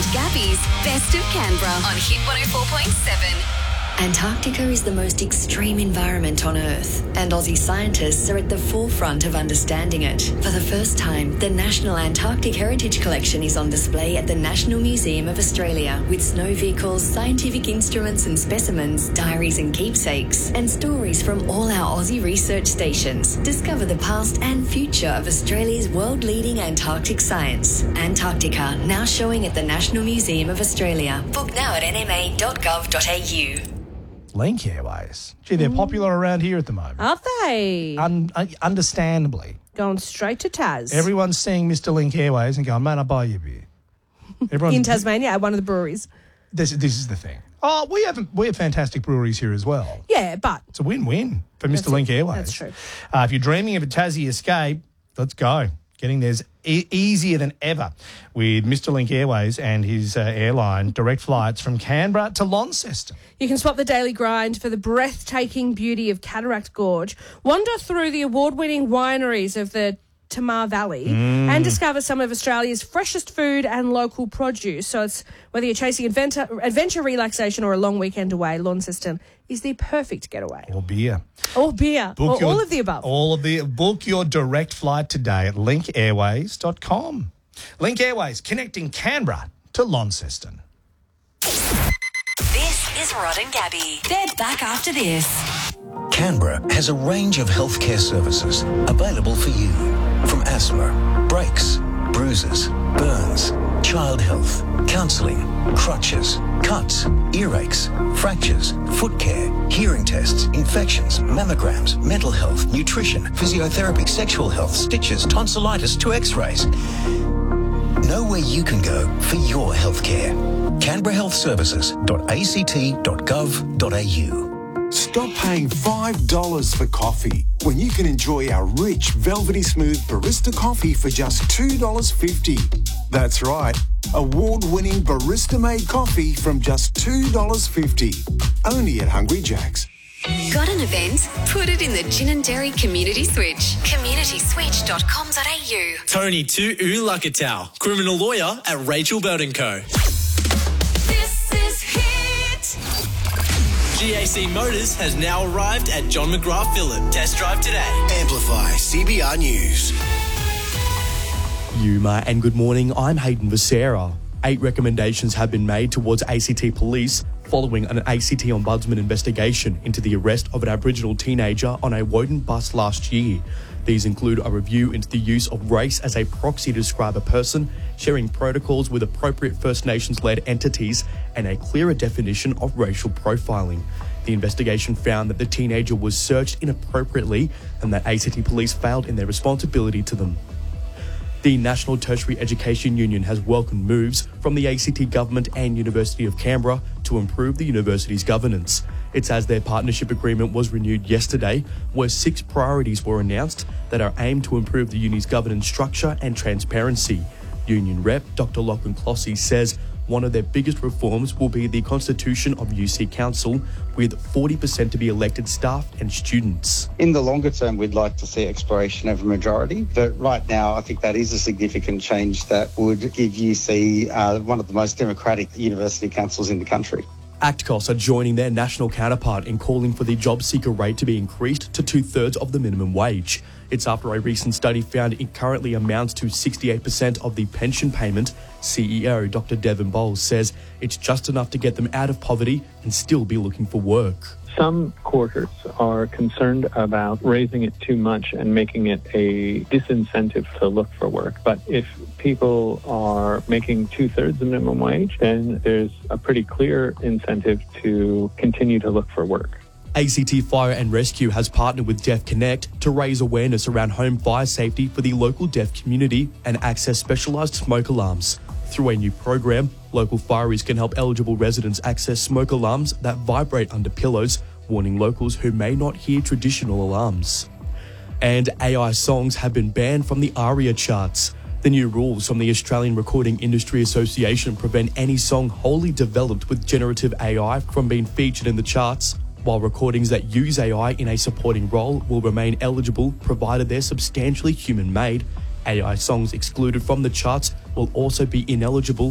and Gabby's Best of Canberra on Hit 104.7. Antarctica is the most extreme environment on Earth, and Aussie scientists are at the forefront of understanding it. For the first time, the National Antarctic Heritage Collection is on display at the National Museum of Australia, with snow vehicles, scientific instruments and specimens, diaries and keepsakes, and stories from all our Aussie research stations. Discover the past and future of Australia's world-leading Antarctic science. Antarctica, now showing at the National Museum of Australia. Book now at nma.gov.au. Link Airways. Gee, they're popular around here at the moment. Are they? Understandably. Going straight to Tas. Everyone's seeing Mr. Link Airways and going, man, I'll buy you a beer. In Tasmania, at one of the breweries. This is the thing. Oh, we have fantastic breweries here as well. Yeah, but... It's a win-win for Mr. Link Airways. That's true. If you're dreaming of a Tassie escape, let's go. Getting there's easier than ever with Mr. Link Airways and his airline, direct flights from Canberra to Launceston. You can swap the daily grind for the breathtaking beauty of Cataract Gorge, wander through the award-winning wineries of the Tamar Valley and discover some of Australia's freshest food and local produce. So it's whether you're chasing adventure, relaxation or a long weekend away, Launceston is the perfect getaway. Or beer. Or beer. Or all of the above. Book your direct flight today at linkairways.com. Link Airways, connecting Canberra to Launceston. This is Rod and Gabby. They're back after this. Canberra has a range of healthcare services available for you. From asthma, brakes, bruises, burns, child health, counselling, crutches, cuts, earaches, fractures, foot care, hearing tests, infections, mammograms, mental health, nutrition, physiotherapy, sexual health, stitches, tonsillitis to x-rays. Know where you can go for your healthcare. CanberraHealthServices.act.gov.au. Stop paying $5 for coffee when you can enjoy our rich, velvety smooth barista coffee for just $2.50. That's right, award-winning barista-made coffee from just $2.50. Only at Hungry Jack's. Got an event? Put it in the Gin and Dairy Community Switch. communityswitch.com.au. Tony Tu Lakatau, criminal lawyer at Rachel Burton Co. This is Hit. GAC Motors has now arrived at John McGrath Phillip. Test drive today. Amplify CBR News. Yuma and good morning, I'm Hayden Becerra. 8 recommendations have been made towards ACT Police following an ACT Ombudsman investigation into the arrest of an Aboriginal teenager on a Woden bus last year. These include a review into the use of race as a proxy to describe a person, sharing protocols with appropriate First Nations-led entities, and a clearer definition of racial profiling. The investigation found that the teenager was searched inappropriately and that ACT Police failed in their responsibility to them. The National Tertiary Education Union has welcomed moves from the ACT Government and University of Canberra to improve the university's governance. It's as their partnership agreement was renewed yesterday, where 6 priorities were announced that are aimed to improve the uni's governance structure and transparency. Union Rep Dr. Lachlan Clossy says one of their biggest reforms will be the constitution of UC Council, with 40% to be elected staff and students. In the longer term, we'd like to see exploration of a majority, but right now I think that is a significant change that would give UC one of the most democratic university councils in the country. ACTCOS are joining their national counterpart in calling for the job seeker rate to be increased to 2/3 of the minimum wage. It's after a recent study found it currently amounts to 68% of the pension payment. CEO Dr. Devon Bowles says it's just enough to get them out of poverty and still be looking for work. Some quarters are concerned about raising it too much and making it a disincentive to look for work. But if people are making 2/3 the minimum wage, then there's a pretty clear incentive to continue to look for work. ACT Fire and Rescue has partnered with Deaf Connect to raise awareness around home fire safety for the local deaf community and access specialised smoke alarms. Through a new program, local fireys can help eligible residents access smoke alarms that vibrate under pillows, warning locals who may not hear traditional alarms. And AI songs have been banned from the ARIA charts. The new rules from the Australian Recording Industry Association prevent any song wholly developed with generative AI from being featured in the charts, while recordings that use AI in a supporting role will remain eligible provided they're substantially human-made. AI songs excluded from the charts will also be ineligible